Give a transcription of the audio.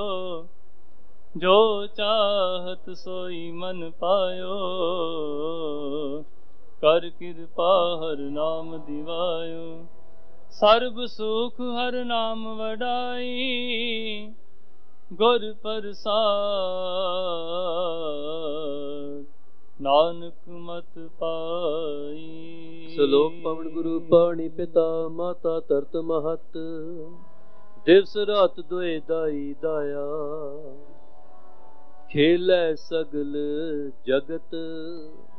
ਜੋ ਚਾਹਤ ਸੋਈ ਮਨ ਪਾਇਓ, ਕਰ ਕਿਰਪਾ ਹਰ ਨਾਮ ਦਿਵਾਇਓ। ਸਰਬ ਸੁਖ ਹਰ ਨਾਮ ਵਡਾਈ, ਗੁਰ ਪ੍ਰਸਾਦ ਨਾਨਕ ਮਤ ਪਾਈ। ਸਲੋਕ ਪਵਨ ਗੁਰੂ ਪਾਣੀ ਪਿਤਾ ਮਾਤਾ ਧਰਤ ਮਹਤ, ਦਿਵਸ ਰਾਤ ਦੁਇ ਦਾਈ ਦਾਇਆ, ਖੇਲੈ ਸਗਲ ਜਗਤ